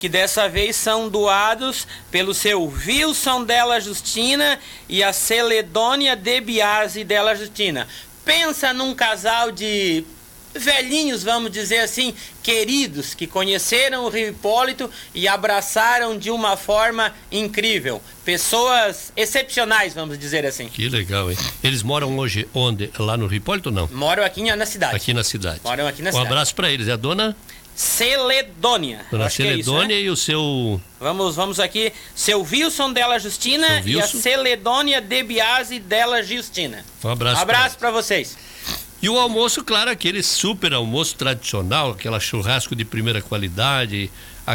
que dessa vez são doados pelo seu Wilson Della Justina e a Celedônia de Biasi Della Justina. Pensa num casal de velhinhos, vamos dizer assim, queridos, que conheceram o Rio Hipólito e abraçaram de uma forma incrível. Pessoas excepcionais, vamos dizer assim. Que legal, hein? Eles moram hoje onde? Lá no Rio Hipólito ou não? Moram aqui na cidade. Aqui na cidade. Moram aqui na cidade. Um abraço para eles. É a dona... Celedônia. Dona Celedônia, é isso, né? E o seu... Vamos aqui. Seu Wilson Della Justina e a Celedônia de Biasi Della Justina. Um abraço. Para vocês. E o almoço, claro, aquele super almoço tradicional, aquela churrasco de primeira qualidade,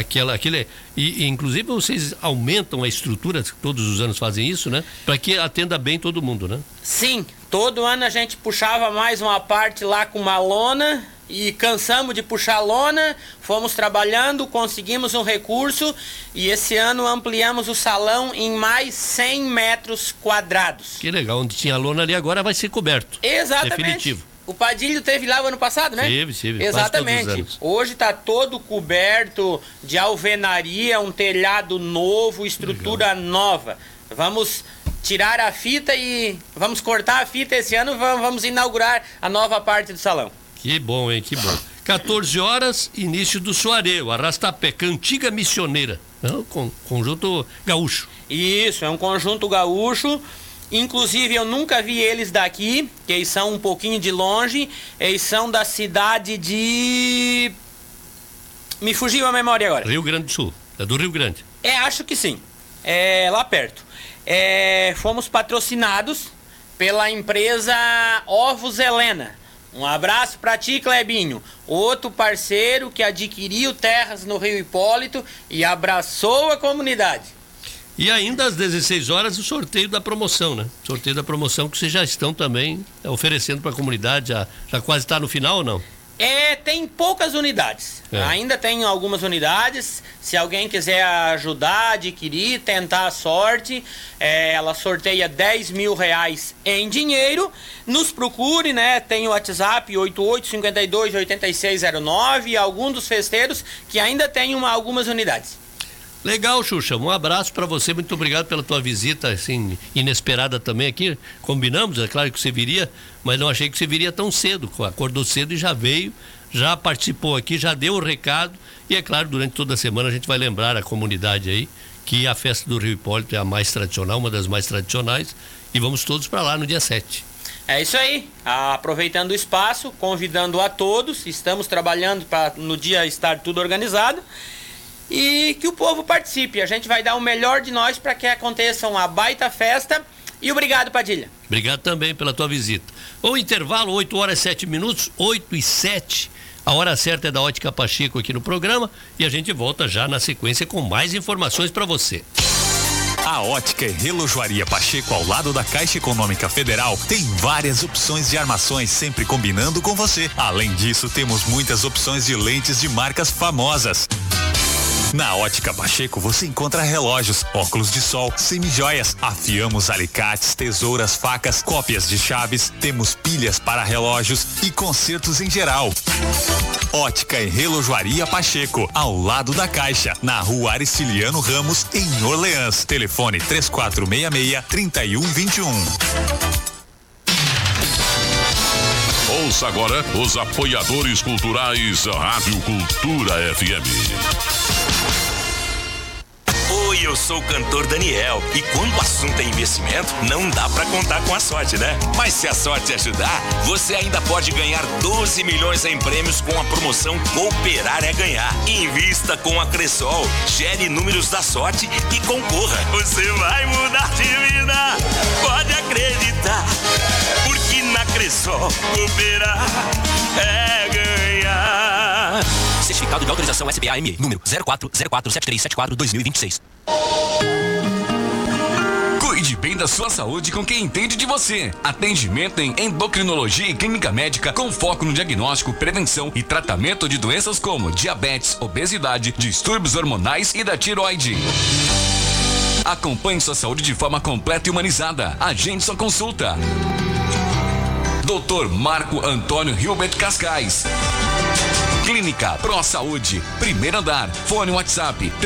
e inclusive vocês aumentam a estrutura, todos os anos fazem isso, né? Para que atenda bem todo mundo, né? Sim, todo ano a gente puxava mais uma parte lá com uma lona e cansamos de puxar lona, fomos trabalhando, conseguimos um recurso e esse ano ampliamos o salão em mais 100 metros quadrados. Que legal, onde tinha lona ali agora vai ser coberto. Exatamente. Definitivo. O Padilho teve lá o ano passado, né? Teve. Exatamente. Hoje está todo coberto de alvenaria, um telhado novo, estrutura nova. Vamos tirar a fita e vamos cortar a fita esse ano, vamos inaugurar a nova parte do salão. Que bom, hein? Que bom. 14 horas, início do soaré, o Arrastapé, Cantiga Missioneira. Não, conjunto gaúcho. Isso, é um conjunto gaúcho. Inclusive eu nunca vi eles daqui, que eles são um pouquinho de longe, eles são da cidade de... Me fugiu a memória agora. Rio Grande do Sul, é do Rio Grande. Acho que sim, é lá perto. Fomos patrocinados pela empresa Ovos Helena. Um abraço pra ti, Clebinho, outro parceiro que adquiriu terras no Rio Hipólito e abraçou a comunidade. E ainda às 16 horas o sorteio da promoção, né? Sorteio da promoção que vocês já estão também oferecendo para a comunidade, já quase está no final ou não? Tem poucas unidades. Ainda tem algumas unidades. Se alguém quiser ajudar, adquirir, tentar a sorte, ela sorteia 10 mil reais em dinheiro. Nos procure, né? Tem o WhatsApp 8852-8609 e algum dos festeiros que ainda tem algumas unidades. Legal, Xuxa, um abraço para você, muito obrigado pela tua visita, assim, inesperada também aqui, combinamos, é claro que você viria, mas não achei que você viria tão cedo, acordou cedo e já veio, já participou aqui, já deu o recado, e é claro, durante toda a semana a gente vai lembrar a comunidade aí, que a festa do Rio Hipólito é a mais tradicional, uma das mais tradicionais, e vamos todos para lá no dia 7. É isso aí, aproveitando o espaço, convidando a todos, estamos trabalhando para no dia estar tudo organizado, e que o povo participe. A gente vai dar o melhor de nós para que aconteça uma baita festa. E obrigado, Padilha. Obrigado também pela tua visita. O intervalo, 8 horas e 7 minutos, 8 e 7. A hora certa é da Ótica Pacheco aqui no programa e a gente volta já na sequência com mais informações para você. A Ótica e Relojoaria Pacheco, ao lado da Caixa Econômica Federal, tem várias opções de armações, sempre combinando com você. Além disso, temos muitas opções de lentes de marcas famosas. Na Ótica Pacheco você encontra relógios, óculos de sol, semijoias, afiamos alicates, tesouras, facas, cópias de chaves, temos pilhas para relógios e consertos em geral. Ótica e Relojoaria Pacheco, ao lado da Caixa, na rua Aristiliano Ramos, em Orleans. Telefone 3466-3121. Ouça agora os apoiadores culturais Rádio Cultura FM. Oi, eu sou o cantor Daniel e quando o assunto é investimento, não dá pra contar com a sorte, né? Mas se a sorte ajudar, você ainda pode ganhar 12 milhões em prêmios com a promoção Cooperar é Ganhar. Invista com a Cressol, gere números da sorte e concorra. Você vai mudar de vida, pode acreditar, porque na Cressol, cooperar é ganhar. Certificado de autorização SBA-ME, número 04047374-2026. Cuide bem da sua saúde com quem entende de você. Atendimento em endocrinologia e clínica médica com foco no diagnóstico, prevenção e tratamento de doenças como diabetes, obesidade, distúrbios hormonais e da tiroide. Acompanhe sua saúde de forma completa e humanizada. Agende sua consulta. Dr. Marco Antônio Hilbert Cascais. Clínica Pro Saúde, primeiro andar. Fone WhatsApp